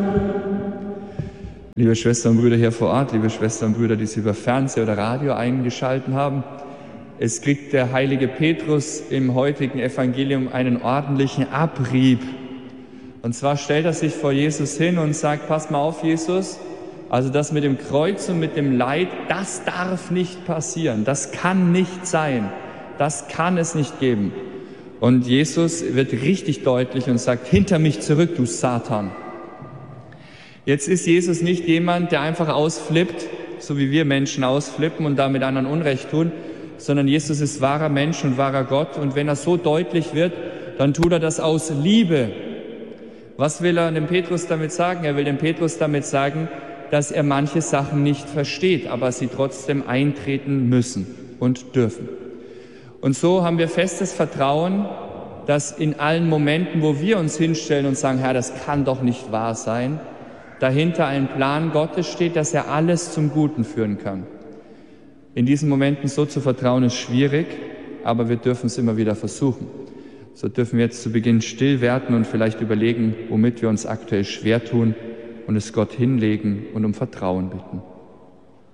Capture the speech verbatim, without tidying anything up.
Liebe Schwestern und Brüder hier vor Ort, liebe Schwestern und Brüder, die Sie über Fernseh oder Radio eingeschaltet haben, es kriegt der heilige Petrus im heutigen Evangelium einen ordentlichen Abrieb. Und zwar stellt er sich vor Jesus hin und sagt, pass mal auf, Jesus, also das mit dem Kreuz und mit dem Leid, das darf nicht passieren, das kann nicht sein, das kann es nicht geben. Und Jesus wird richtig deutlich und sagt, hinter mich zurück, du Satan. Jetzt ist Jesus nicht jemand, der einfach ausflippt, so wie wir Menschen ausflippen und damit anderen Unrecht tun, sondern Jesus ist wahrer Mensch und wahrer Gott. Und wenn er so deutlich wird, dann tut er das aus Liebe. Was will er dem Petrus damit sagen? Er will dem Petrus damit sagen, dass er manche Sachen nicht versteht, aber sie trotzdem eintreten müssen und dürfen. Und so haben wir festes Vertrauen, dass in allen Momenten, wo wir uns hinstellen und sagen, Herr, das kann doch nicht wahr sein, dahinter ein Plan Gottes steht, dass er alles zum Guten führen kann. In diesen Momenten so zu vertrauen, ist schwierig, aber wir dürfen es immer wieder versuchen. So dürfen wir jetzt zu Beginn still werden und vielleicht überlegen, womit wir uns aktuell schwer tun und es Gott hinlegen und um Vertrauen bitten.